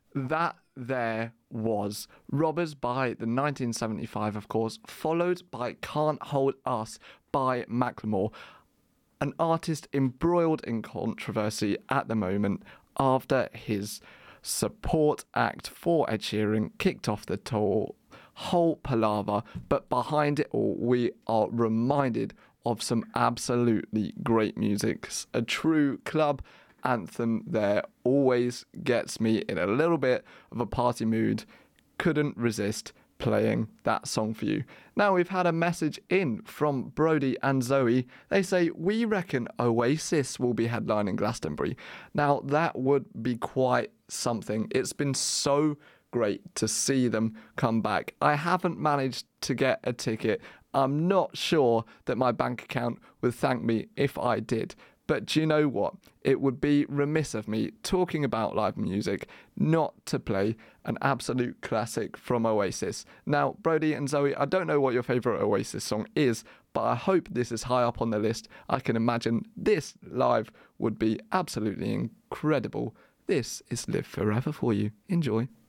That there was Robbers by the 1975, of course, followed by Can't Hold Us by Macklemore, an artist embroiled in controversy at the moment after his support act for Ed Sheeran kicked off the whole palaver. But behind it all, we are reminded of some absolutely great music. A true club anthem there, always gets me in a little bit of a party mood. Couldn't resist playing that song for you. Now, we've had a message in from Brody and Zoe. They say, we reckon Oasis will be headlining Glastonbury. Now, that would be quite something. It's been so great to see them come back. I haven't managed to get a ticket. I'm not sure that my bank account would thank me if I did. But do you know what? It would be remiss of me talking about live music not to play an absolute classic from Oasis. Now, Brody and Zoe, I don't know what your favourite Oasis song is, but I hope this is high up on the list. I can imagine this live would be absolutely incredible. This is Live Forever for you. Enjoy.